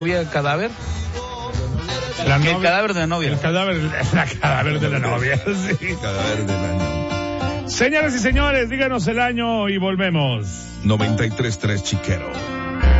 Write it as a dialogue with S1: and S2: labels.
S1: el cadáver.
S2: El
S1: cadáver de la novia.
S2: La cadáver de la novia, sí.
S3: Cadáver del año.
S2: Señoras y señores, díganos el año y volvemos.
S3: 93.3 Chiquero.